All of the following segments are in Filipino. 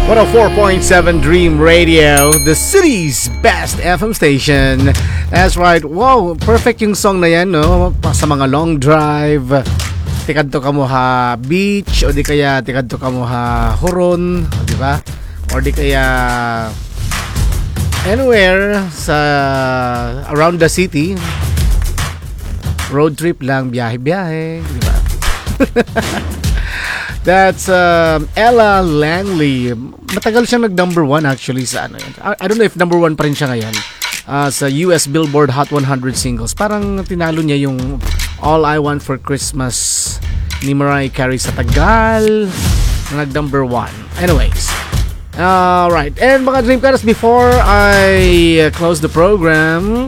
104.7 Dream Radio, the city's best FM station. That's right. Wow, perfect yung song na yan, no? Sa mga long drive, tikadto ka mo ha beach, o di kaya tikadto ka mo ha Huron, di ba? Or di kaya anywhere sa around the city. Road trip lang, biyahe-biyahe, di ba? That's Ella Langley. Matagal siyang nag-number 1 actually sa ano yan. I don't know if number 1 pa rin siya ngayon sa US Billboard Hot 100 singles. Parang tinalo niya yung All I Want for Christmas ni Mariah Carey sa tagal na nag-number 1. Anyways, alright. And mga Dreamcaters, before I close the program,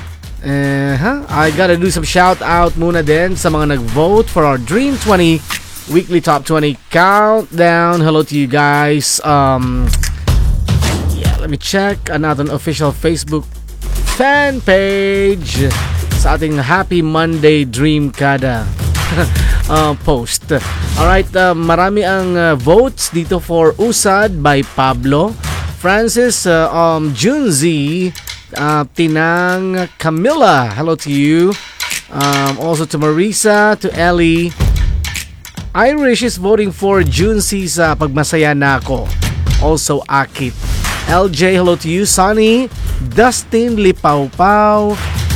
I gotta do some shout out muna din sa mga nag-vote for our Dream 20 Weekly Top 20 Countdown. Hello to you guys. Let me check ang ating official Facebook fan page sa ating Happy Monday Dreamcada post. Alright, marami ang votes dito for Usad by Pablo, Francis, Junzi, Tinang, Camilla. Hello to you. Also to Marisa, to Ellie. Irish is voting for Junsi sa Pagmasaya na Ako. Also Akit. LJ, hello to you. Sonny, Dustin Lipawpaw,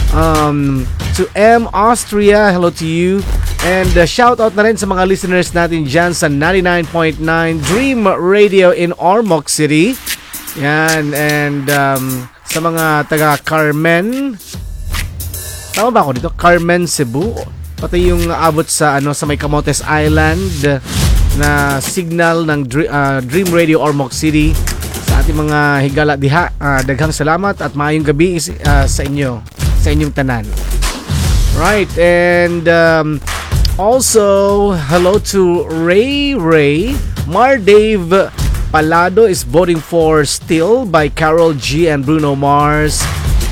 to M Austria, hello to you. And shout out na rin sa mga listeners natin dyan sa 99.9 Dream Radio in Ormoc City. Yan. And sa mga taga Carmen, tama ba ako dito? Carmen, Cebu. Pati yung abot sa sa may Camotes Island na signal ng Dream Radio Ormoc City. Sa ating mga higala diha, daghang salamat at maayong gabi sa inyo, sa inyong tanan. Right, and also hello to Ray. Mar Dave Palado is voting for Still by Carol G and Bruno Mars.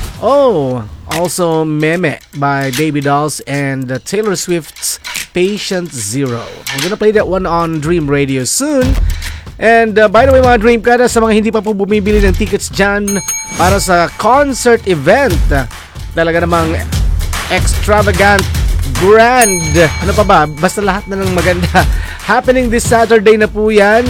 Also Meme by Baby Dolls and Taylor Swift's Patient Zero. I'm gonna play that one on Dream Radio soon. And by the way mga Dreamcada, sa mga hindi pa po bumibili ng tickets dyan para sa concert event, talaga namang extravagant, grand, ano pa ba, basta lahat na ng maganda happening this Saturday na po yan.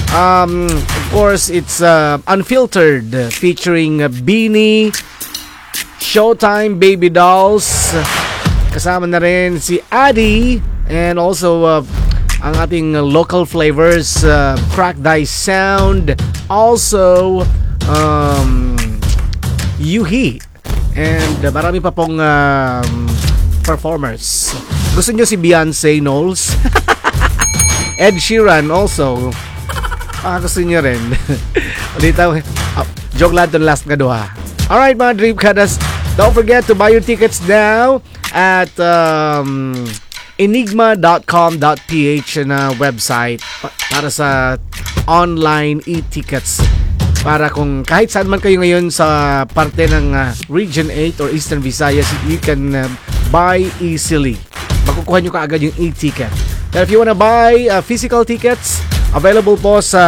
Of course, it's Unfiltered featuring Beanie, Showtime, Baby Dolls, kasama na rin si Addy, and also ang ating local flavors, Crack Dice Sound, also Yuhi, and marami pa pong performers. Gusto nyo si Beyonce Knowles? Ed Sheeran also. Gusto nyo rin. Joke lang itong last nga doha. Alright mga Dreamcadas, don't forget to buy your tickets now at enigma.com.ph na website para sa online e-tickets. Para kung kahit saan man kayo ngayon sa parte ng Region 8 or Eastern Visayas, you can buy easily. Makukuha nyo kaagad yung e-ticket. But if you wanna buy physical tickets, available po sa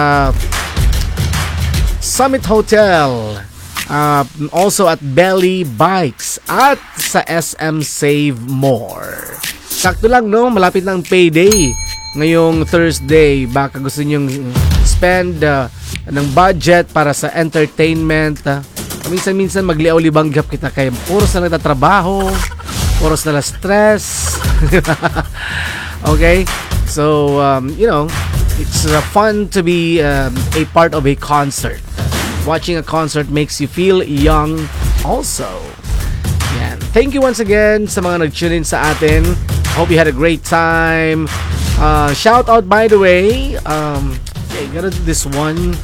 Summit Hotel, also at Belly Bikes at sa SM Save More. Sakto lang, no? Malapit na ang payday ngayong Thursday. Baka gusto nyong spend ng budget para sa entertainment. Minsan-minsan magliaw-libanggap kita kaya puros na nagtatrabaho, puros na stress. Okay? So, it's fun to be a part of a concert. Watching a concert makes you feel young also. Yan. Thank you once again sa mga nag-tune in sa atin. Hope you had a great time. Shout out by the way. Okay, gotta do this one.